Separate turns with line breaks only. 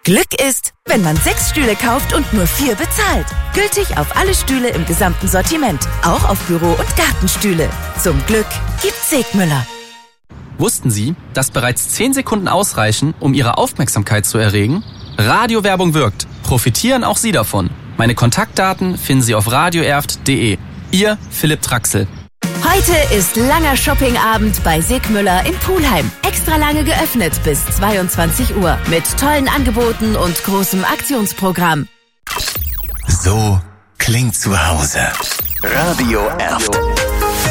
Glück ist, wenn man 6 Stühle kauft und nur 4 bezahlt. Gültig auf alle Stühle im gesamten Sortiment, auch auf Büro- und Gartenstühle. Zum Glück gibt's Segmüller.
Wussten Sie, dass bereits 10 Sekunden ausreichen, um Ihre Aufmerksamkeit zu erregen? Radiowerbung wirkt. Profitieren auch Sie davon. Meine Kontaktdaten finden Sie auf radioerft.de. Ihr Philipp Traxel.
Heute ist langer Shoppingabend bei Segmüller in Pulheim. Extra lange geöffnet bis 22 Uhr mit tollen Angeboten und großem Aktionsprogramm.
So klingt zu Hause. Radio Erft.